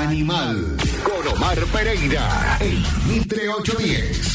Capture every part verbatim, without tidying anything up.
Animal, con Omar Pereira, en Mitre ochocientos diez.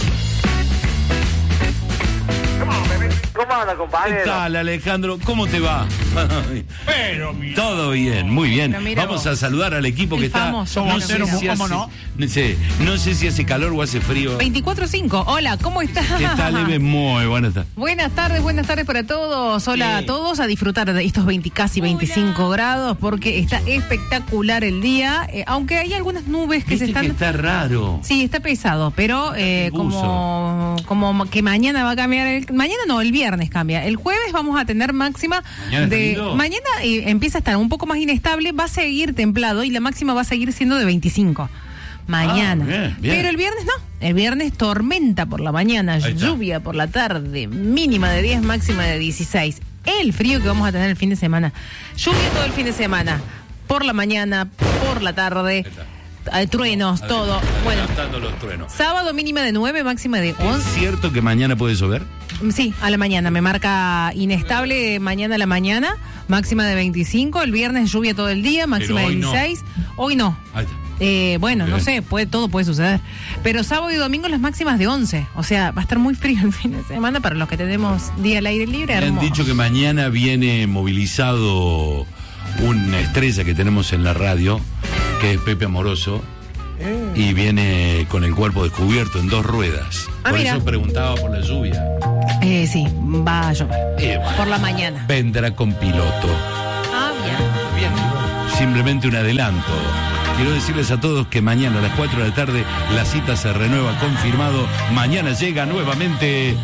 ¿Cómo anda, compañero? ¿Qué tal, Alejandro? ¿Cómo te va? Pero mira. Todo bien, muy bien. Mira Vamos vos. a saludar al equipo El que está. famoso, No bueno, sé, mira. si ¿Cómo hace, no? no, sé, no sé si hace calor o hace frío. veinticuatro cinco. Hola, ¿cómo estás? ¿Qué tal, Eve? Muy buenas tardes. Buenas tardes, buenas tardes para todos. Hola Sí. a todos, a disfrutar de estos veinte, casi veinticinco grados, porque está espectacular el día, eh, aunque hay algunas nubes que Viste se están... que está raro. Sí, está pesado, pero eh, El buzo. como, como que mañana va a cambiar, el, mañana no, el viernes cambia. El jueves vamos a tener máxima Mañana está de... lindo. Mañana eh, empieza a estar un poco más inestable, va a seguir templado y la máxima va a seguir siendo de veinticinco. Mañana. Ah, bien, bien. Pero el viernes no. El viernes tormenta por la mañana, Ahí está. lluvia por la tarde, mínima de diez, máxima de dieciséis. El frío que vamos a tener el fin de semana. Lluvia todo el fin de semana. Por la mañana, por la tarde. eh, Truenos, todo. Bueno, Adelantando los truenos. sábado mínima de nueve, máxima de ¿Es once. cierto que mañana puede llover? Sí, a la mañana. Me marca inestable mañana a la mañana, máxima de veinticinco. El viernes lluvia todo el día, máxima Pero de hoy no. dieciséis. Hoy no. Ahí está. Eh, bueno, no Bien. sé, puede, todo puede suceder. Pero sábado y domingo las máximas de once. O sea, va a estar muy frío el fin de semana para los que tenemos día al aire libre. Me han hermoso. dicho que mañana viene movilizado una estrella que tenemos en la radio, que es Pepe Amoroso, y viene con el cuerpo descubierto en dos ruedas. Ah, Por mira. eso preguntaba por la lluvia. Eh, sí, va a llover. Eh, bueno, Por la mañana. vendrá con piloto. Ah, bien. Bien, simplemente un adelanto. Quiero decirles a todos que mañana a las cuatro de la tarde la cita se renueva, confirmado. Mañana llega nuevamente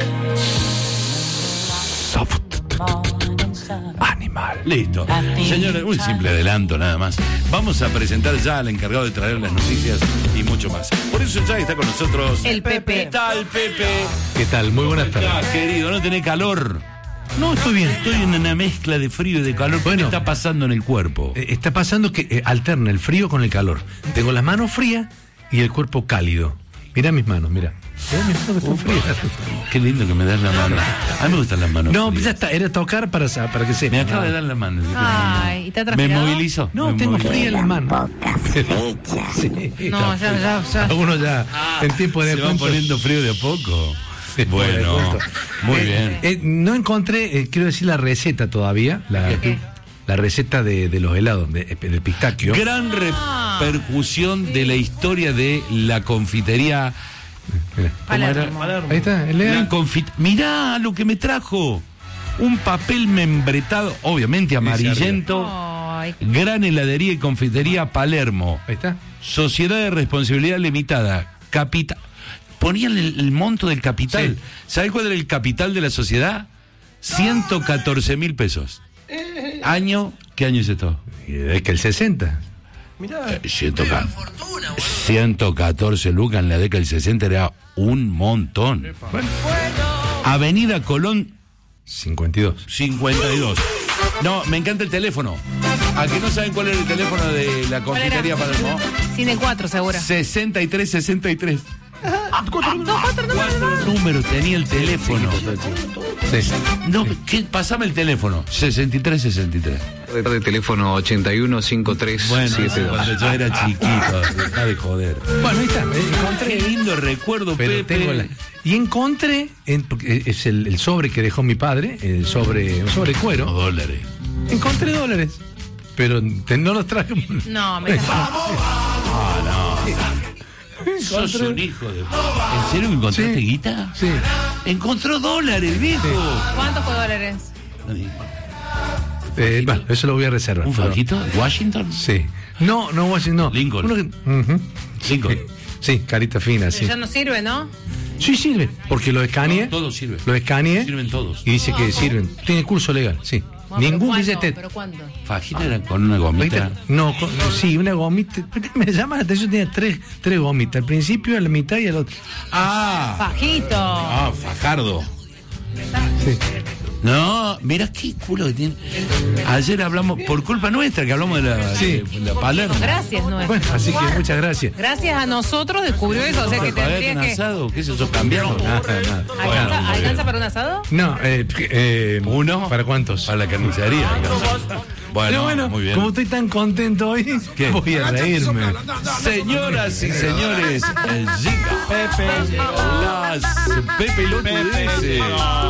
Animal. Listo. Señores, un simple adelanto nada más. Vamos a presentar ya al encargado de traer las noticias y mucho más. Por eso ya está con nosotros El Pepe. ¿Qué tal, Pepe? ¿Qué tal? Muy buenas ¿Cómo tardes. estás, querido? ¿No tenés calor? No, estoy bien. Estoy en una mezcla de frío y de calor. ¿Qué Bueno. está pasando en el cuerpo? Eh, está pasando que eh, alterna el frío con el calor. Tengo las manos frías y el cuerpo cálido. Mira mis manos, mira. Mira mis manos que están frías. Qué lindo que me das la mano. A mí me gustan las manos. No, frías. ya está, era tocar para, sa- para que sepa. Me acaba de dar la mano. Ay, ¿y te ha Me transpirado? movilizó. No, me tengo movilizó. fría en las manos. Sí, No, está ya, ya, ya. Algunos ya en tiempo de Se va descuento- poniendo frío de a poco. Sí, Bueno, por supuesto. muy Eh, bien. eh, no encontré, eh, quiero decir, la receta todavía. La, qué? la receta de, de los helados, de- del pistaquio. Gran repercusión de la historia de la confitería. Mira. ¿Cómo era? Palermo. Ahí está, lea. La confit... Mirá lo que me trajo. Un papel membretado, obviamente amarillento. Ay, Gran heladería y confitería Palermo. Ahí está. Sociedad de responsabilidad limitada. Capital. Ponían el, el monto del capital. Sí. ¿Sabes cuál era el capital de la sociedad? ciento catorce mil pesos. Año, ¿qué año es esto? Y es que el sesenta. Eh, ciento ca- ciento catorce lucas en la década del sesenta era un montón. Avenida Colón cincuenta y dos. cincuenta y dos. No, me encanta el teléfono. ¿A que no saben cuál era el teléfono de la ¿cuál era? confitería Palermo? Cine cuatro, seguro. sesenta y tres sesenta y tres. Ah, no, cuatro números. Cuatro números tenía el teléfono. Sí. No, ¿qué? Pasame el teléfono. sesenta y tres sesenta y tres. De teléfono ochenta y uno cincuenta y tres Bueno, setenta y dos. cuando yo era chiquito, dejá de joder. Bueno, ahí está. eh, Qué Encontré. lindo recuerdo, Pero Pepe. tengo la- Y encontré, en- porque es el, el sobre que dejó mi padre, el sobre, un sobre Los cuero. dólares. Encontré dólares. Pero te- no los traje. No, me está... Sos un hijo de... ¿En serio encontraste Sí. guita? Sí. Encontró dólares, viejo. ¿Cuántos fue dólares? Eh, bueno, eso lo voy a reservar. ¿Un pero- fajito? ¿Washington? Sí. No, no, Washington, no. Lincoln. Uno que- ujú. Lincoln. Sí, carita fina, Pero sí. ya no sirve, ¿no? Sí, sirve. Porque lo escaneé. No, todo sirve. Lo escaneé. Sirven todos. Y dice que sirven. Tiene curso legal, sí. Bueno, pero Ningún ¿cuánto? billete. ¿Pero cuánto? Fajita era con una gomita. ¿Viste? No, con- sí, una gomita. Me llama la atención, tenía tres, tres gomitas. Al principio, a la mitad y al otro. Ah, Fajito. ah, Fajardo. Sí. No, mira qué culo que tiene. Ayer hablamos, por culpa nuestra, que hablamos de la, Sí. de la Palermo. Gracias, Noé. Bueno, así que muchas gracias. Gracias a nosotros descubrió eso, o sea que ¿Pagaste tendría un que... asado? ¿Qué es eso? ¿Cambiarlo? Nada, nada. ¿Alcanza, Bueno, ¿alcanza para un asado? No, eh, eh, ¿Uno? ¿Para cuántos? Para la carnicería. Bueno, Pero bueno, muy bien. como estoy tan contento hoy, ¿Qué? voy a reírme. Señoras y señores, el Giga. Pepe. Las Pepe Lotu ese.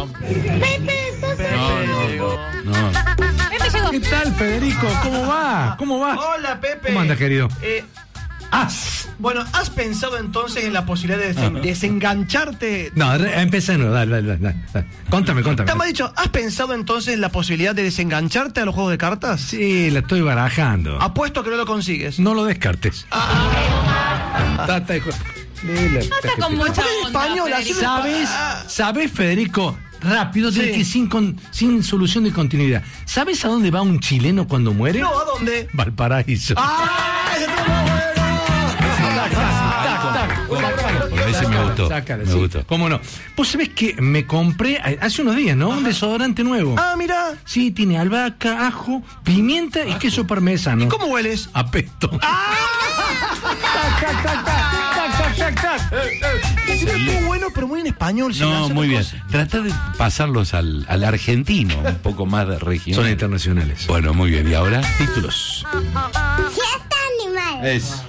No, no, no. Pepe llegó. ¿Qué tal, Federico? ¿Cómo va? ¿Cómo va? Hola, Pepe. ¿Cómo andas, querido? Eh, ¡As! bueno, ¿has pensado entonces en la posibilidad de desen- desengancharte? No, re- empecé de nuevo, dale, dale, dale, dale. Contame, contame. Te me ha dicho, ¿has pensado entonces en la posibilidad de desengancharte a los juegos de cartas? Sí, la estoy barajando. Apuesto que no lo consigues. No lo descartes. Está- está- Lila, No está con mucha Pero en onda, español, así Federico. ¿Sabes? ¿Sabes, Federico? Rápido, Sí. tenés que ir sin, con- sin solución de continuidad. ¿Sabes a dónde va un chileno cuando muere? No, ¿a dónde? Valparaíso. ¡Ah! ¡Ese está muy bueno! Tac, tac. Bueno, ese me gustó. Sácala, Me sí. gustó. ¿Cómo no? Vos sabés que me compré hace unos días, ¿no? Un desodorante nuevo. Ah, mira. Sí, tiene albahaca, ajo, pimienta y queso parmesano. ¿Cómo hueles? Apesto. ¡Ah! Tac, tac, tac, tac, tac, tac, tac, tac. Es muy bueno, pero muy en español. sin No, hacer muy bien. cosas. Trata de pasarlos al, al argentino, un poco más de regional. Son internacionales. Bueno, muy bien. ¿Y ahora? Títulos. Fiesta animal. Es.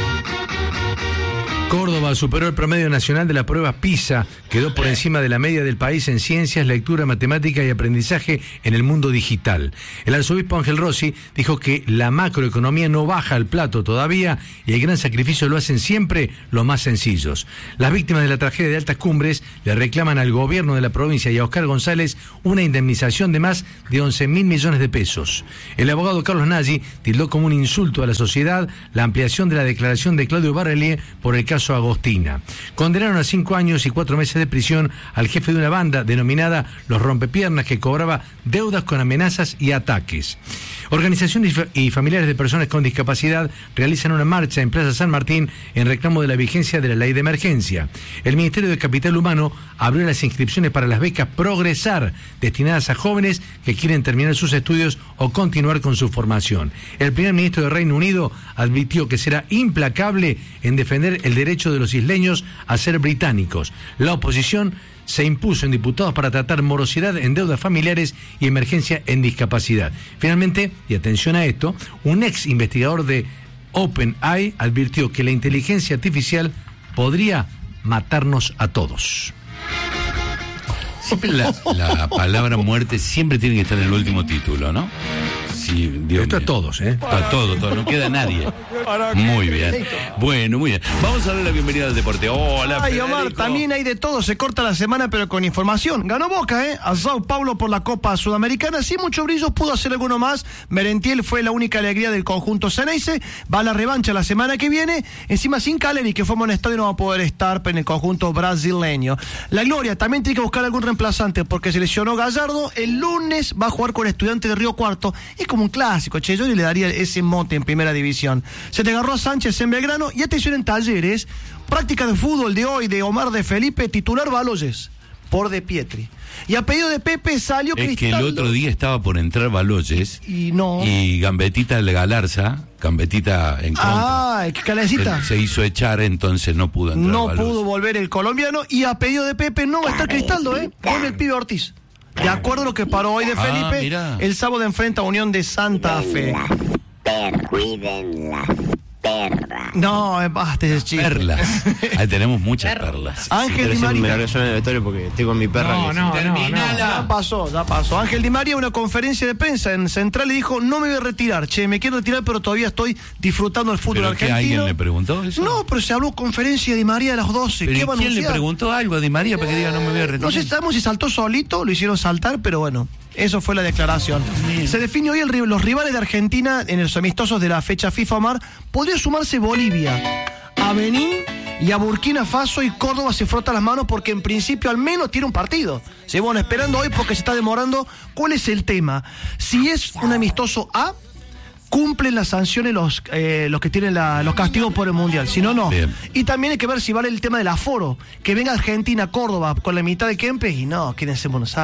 Córdoba superó el promedio nacional de la prueba PISA, quedó por encima de la media del país en ciencias, lectura, matemática y aprendizaje en el mundo digital. El arzobispo Ángel Rossi dijo que la macroeconomía no baja al plato todavía y el gran sacrificio lo hacen siempre los más sencillos. Las víctimas de la tragedia de Altas Cumbres le reclaman al gobierno de la provincia y a Oscar González una indemnización de más de once mil millones de pesos. El abogado Carlos Nagy tildó como un insulto a la sociedad la ampliación de la declaración de Claudio Barrelier por el caso Agostina. Condenaron a cinco años y cuatro meses de prisión al jefe de una banda denominada Los Rompepiernas, que cobraba deudas con amenazas y ataques. Organizaciones y familiares de personas con discapacidad realizan una marcha en Plaza San Martín en reclamo de la vigencia de la ley de emergencia. El Ministerio de Capital Humano abrió las inscripciones para las becas Progresar, destinadas a jóvenes que quieren terminar sus estudios o continuar con su formación. El primer ministro de Reino Unido advirtió que será implacable en defender el derecho de los isleños a ser británicos. La oposición se impuso en diputados para tratar morosidad en deudas familiares y emergencia en discapacidad. Finalmente, y atención a esto, un ex investigador de OpenAI advirtió que la inteligencia artificial podría matarnos a todos. Siempre la, la palabra muerte siempre tiene que estar en el último título, ¿no? Sí, Dios Esto mío. a todos, ¿eh? A todo, todo, no queda nadie. Muy bien. Bueno, muy bien. Vamos a darle la bienvenida al deporte. Hola, Ay, Federico. Omar, también hay de todo. Se corta la semana, pero con información. Ganó Boca, ¿eh? A Sao Paulo por la Copa Sudamericana. Sin mucho brillo, pudo hacer alguno más. Merentiel fue la única alegría del conjunto Ceneice. Va a la revancha la semana que viene. Encima sin Caleri, que fue amonestado y no va a poder estar en el conjunto brasileño. La Gloria también tiene que buscar algún reemplazante porque se lesionó Gallardo. El lunes va a jugar con Estudiantes de Río Cuarto. Es como un clásico, che. Yo le daría ese mote en primera división. Se te agarró a Sánchez en Belgrano. Y atención en Talleres. Práctica de fútbol de hoy de Omar de Felipe, titular Baloyes por De Pietri. Y a pedido de Pepe salió Es que Cristaldo. el otro día estaba por entrar Baloyes Y no. y Gambetita de Galarza, Gambetita en contra. Ah, qué calecita. Él se hizo echar, entonces no pudo entrar. No Baloyes. pudo volver el colombiano. Y a pedido de Pepe no va a estar Cristaldo, ¿eh? Vuelve el pibe Ortiz. De acuerdo a lo que paró hoy de Ah, Felipe, mirá. el sábado enfrenta a Unión de Santa Fe. Perra. Cuiden las perras. No, eh, basta ese chiste. Perlas. Ahí tenemos muchas perlas. Ángel Di María. yo en el vestuario porque estoy con mi perra. No, que no, se- no, no. Ya pasó, ya pasó. Ángel Di María, una conferencia de prensa en Central, y dijo: no me voy a retirar, che, me quiero retirar, pero todavía estoy disfrutando del fútbol ¿Pero qué, argentino. alguien le preguntó eso? No, pero se habló conferencia de Di María a las doce. ¿Pero ¿Qué ¿y va a quién le anunciar? preguntó algo a Di María para que diga no me voy a retirar? No sé, sabemos si saltó solito, lo hicieron saltar, pero bueno, eso fue la declaración. Se define hoy el, ri- los rivales de Argentina en los amistosos de la fecha FIFA, Omar. Podría sumarse Bolivia, a Benín y a Burkina Faso, y Córdoba se frota las manos porque en principio al menos tiene un partido. Se van esperando hoy porque se está demorando. ¿Cuál es el tema? Si es un amistoso A, cumplen las sanciones los, eh, los que tienen la- los castigos por el Mundial, si no, no. Bien. Y también hay que ver si vale el tema del aforo, que venga Argentina, Córdoba con la mitad de Kempes y no, quédense en Buenos Aires.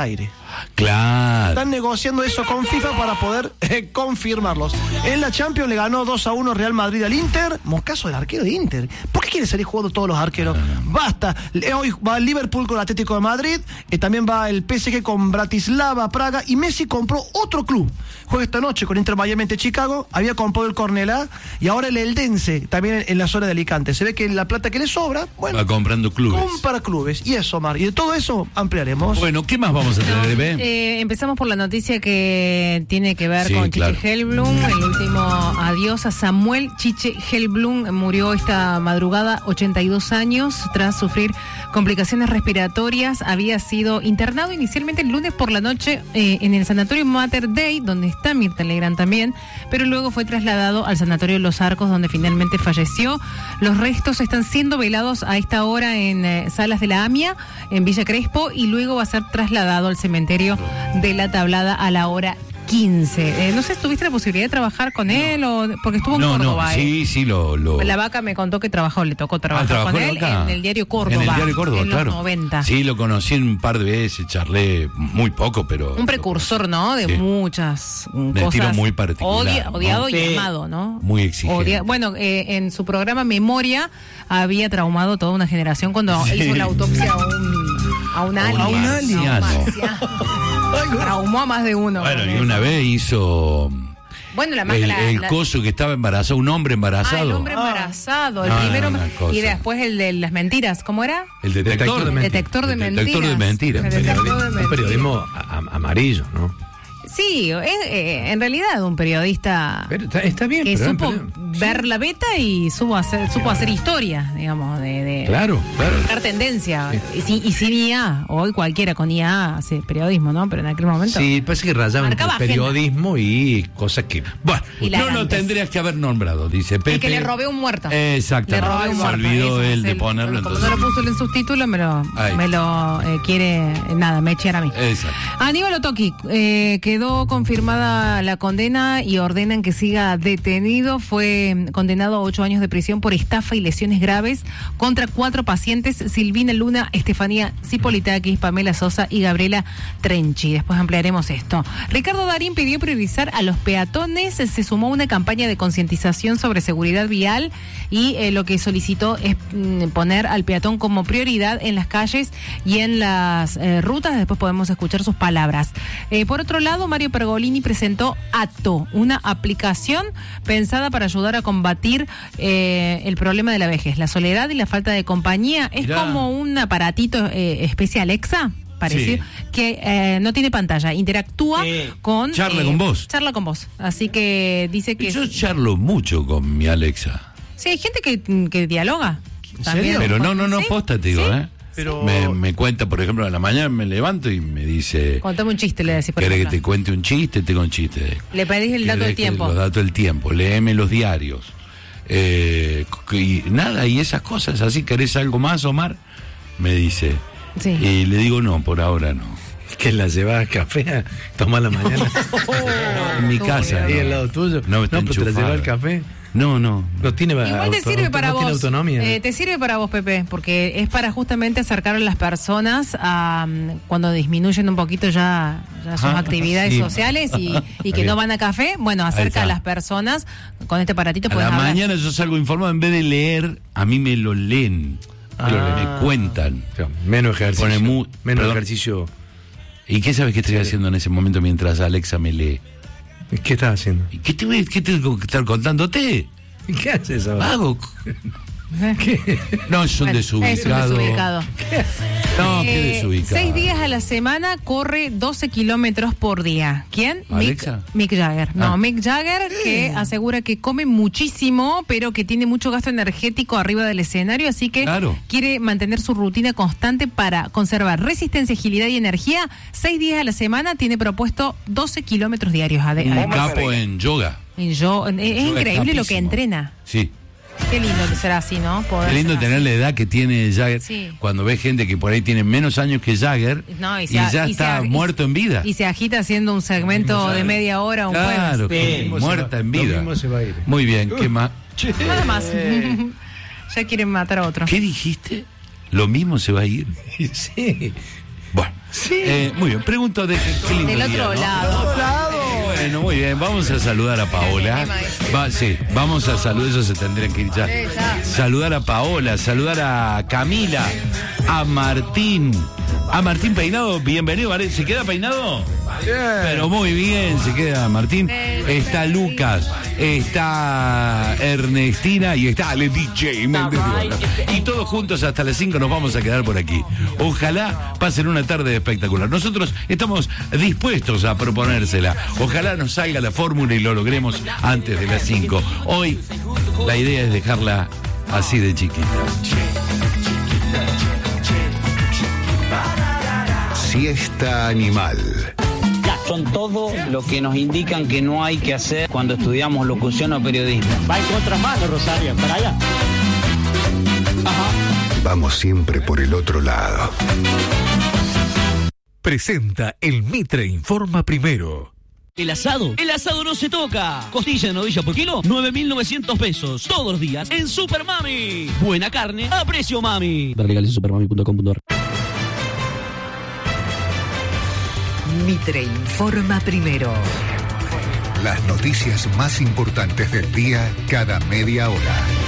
Claro. Están negociando eso con FIFA para poder eh, confirmarlos. En la Champions le ganó dos a uno Real Madrid al Inter. Moscaso, el arquero de Inter. ¿Por qué quiere salir jugando todos los arqueros? Basta. Eh, Hoy va el Liverpool con el Atlético de Madrid. Eh, también va el P S G con Bratislava, Praga. Y Messi compró otro club. Juega esta noche con Inter Miami ante Chicago. Había comprado el Cornellá. Y ahora el Eldense, también en la zona de Alicante. Se ve que la plata que le sobra, bueno, va comprando clubes. compra clubes. Y eso, Mar. Y de todo eso ampliaremos. Bueno, ¿qué más vamos a tener, Eve? Eh, empezamos por la noticia que tiene que ver Sí, con claro. Chiche Hellblum. El último adiós a Samuel Chiche Hellblum. Murió esta madrugada, ochenta y dos años, tras sufrir complicaciones respiratorias. Había sido internado inicialmente el lunes por la noche eh, en el sanatorio Mater Dei, donde está Mirta Legrand también, pero luego fue trasladado al sanatorio Los Arcos, donde finalmente falleció. Los restos están siendo velados a esta hora en eh, Salas de la AMIA, en Villa Crespo, y luego va a ser trasladado al cementerio de La Tablada a la hora quince. Eh, no sé, ¿tuviste la posibilidad de trabajar con él? o Porque estuvo en No, Córdoba. no, eh. sí, sí, lo... lo... La Vaca me contó que trabajó, le tocó trabajar Ah, ¿trabajó con él acá? en el diario Córdoba. En el diario Córdoba, en claro. los noventa. Sí, lo conocí un par de veces, charlé muy poco, pero... Un precursor, ¿no? De Sí. muchas mm, De cosas. estilo muy particular, Odia- ¿no? odiado y Sí. amado, ¿no? Muy exigente. Odia- bueno, eh, en su programa Memoria había traumado toda una generación cuando Sí. hizo la autopsia a un, a un alien. A un marciano. Traumó a más de uno. Bueno, con y eso. una vez hizo... Bueno, la más El, la- el la- coso que estaba embarazado, un hombre embarazado. Ah, el hombre embarazado, el No, primero. no, una cosa. Y después el de las mentiras, ¿cómo era? El detector, de mentiras. Detector de El mentiras. detector de mentiras. El detector de Un mentiras. periodismo a- a- amarillo, ¿no? Sí, es, eh, en realidad un periodista Pero está, está bien, que pero- supo pero- ver la beta y supo hacer, supo hacer historia, digamos, de, de Claro, claro. marcar tendencia. Y, sin- y sin I A, hoy cualquiera con I A hace periodismo, ¿no? Pero en aquel momento. Sí, parece que rayaba entre Marcaba agenda. periodismo y cosas que... Bueno, Y la no lo antes. tendrías que haber nombrado, dice Pepe. El que le robé un muerto. Exactamente. Le robé un Se muerto. olvidó Eso él es de el- ponerlo, Como entonces. no lo puso él en sus títulos, me lo, Ahí. me lo eh, quiere, eh, nada, me echan a mí. Exacto. Aníbal Otoki, eh, quedó confirmada la condena y ordenan que siga detenido. Fue mm, condenado a ocho años de prisión por estafa y lesiones graves contra cuatro pacientes: Silvina Luna, Estefanía Cipolitakis, Pamela Sosa y Gabriela Trenchi. Después ampliaremos esto. Ricardo Darín pidió priorizar a los peatones. Se sumó una campaña de concientización sobre seguridad vial y eh, lo que solicitó es mm, poner al peatón como prioridad en las calles y en las eh, rutas. Después podemos escuchar sus palabras. Eh, por otro lado, Mario Pergolini presentó Ato, una aplicación pensada para ayudar a combatir eh, el problema de la vejez, la soledad y la falta de compañía. Es Mirá. como un aparatito eh, especie Alexa, parecido, que eh, no tiene pantalla, interactúa con... Charla eh, con vos. Charla con vos. Así que dice que... Yo charlo mucho con mi Alexa. Sí, hay gente que, que dialoga. También. Pero no, no, no, ¿Sí? posta te digo, ¿Sí? ¿eh? Pero- Me, me cuenta, por ejemplo, a la mañana me levanto y me dice... Contame un chiste, le decís, por ¿Querés que ejemplo. te cuente un chiste? Tengo un chiste. Le pedís el dato ¿Querés del que tiempo. Los datos del tiempo. Léeme los diarios. Eh, y nada, y esas cosas. Así, ¿querés algo más, Omar? Me dice. Sí. Y le digo, no, por ahora no. Que la llevas a café a tomar la mañana. En mi Estuvo casa. Ahí no. al lado tuyo. No, está pero te la enchufada. llevas al café. No, no. No tiene Igual te auto- sirve para no vos. tiene autonomía. Eh, te sirve para vos, Pepe, porque es para justamente acercar a las personas a mm, cuando disminuyen un poquito ya, ya sus Ah, actividades sí. sociales y, y que Bien. no van a café. Bueno, acerca está. a las personas con este aparatito. A puedes la hablar. mañana yo salgo informado. En vez de leer, a mí me lo leen. Me lo- Ah. me cuentan. O sea, menos ejercicio. Pone mu- menos perdón. ejercicio. ¿Y qué sabes que estoy haciendo en ese momento mientras Alexa me lee? ¿Qué estás haciendo? ¿Y qué, te voy, qué tengo que estar contándote? ¿Qué haces ahora? Hago. ¿Qué? No, es un Bueno, desubicado. Es un desubicado. No, qué Eh, desubicado. Seis días a la semana corre doce kilómetros por día. ¿Quién? ¿Alexa? Mick, Mick Jagger. No, Ah. Mick Jagger, que asegura que come muchísimo, pero que tiene mucho gasto energético arriba del escenario, así que Claro. quiere mantener su rutina constante para conservar resistencia, agilidad y energía. Seis días a la semana tiene propuesto doce kilómetros diarios. ade- Un además. capo en yoga. Y yo, es, es Yoga increíble lo que capísimo. entrena. Sí. Qué lindo que será así, ¿no? Poder Qué lindo ser tener así. la edad que tiene Jagger. Sí. Cuando ves gente que por ahí tiene menos años que Jagger No, y, se a- ya y se está a- y muerto se- en vida. Y se agita haciendo un segmento de media hora un Claro, jueves. con- muerta en Lo vida. mismo se va a ir. Muy bien, ¿qué más? Nada más. Ya quieren matar a otro. ¿Qué dijiste? Lo mismo se va a ir. Sí. Bueno. Sí. Eh, muy bien, pregunto de qué lindo Del día, otro ¿no? lado. Bueno, muy bien, vamos a saludar a Paola. Va, sí, vamos a saludar, eso se tendrían que ir ya. Sí, ya. Saludar a Paola, saludar a Camila, a Martín. A Martín Peinado, bienvenido, ¿vale? ¿Se queda peinado? Pero muy bien, se queda Martín. Está Lucas, está Ernestina y está el D J Méndez de Oro. Y todos juntos hasta las cinco nos vamos a quedar por aquí. Ojalá pasen una tarde espectacular. Nosotros estamos dispuestos a proponérsela. Ojalá nos salga la fórmula y lo logremos antes de las cinco. Hoy la idea es dejarla así de chiquita. Siesta animal. Son todo lo que nos indican que no hay que hacer cuando estudiamos locución o periodismo. Va en contramano, Rosario, para allá. Ajá. Vamos siempre por el otro lado. Presenta el Mitre Informa Primero. El asado, el asado no se toca. Costilla de novilla por kilo, nueve mil novecientos pesos. Todos los días en Super Mami. Buena carne a precio mami. Ver legales en supermami punto com punto a r. Mitre Informa Primero. Las noticias más importantes del día cada media hora.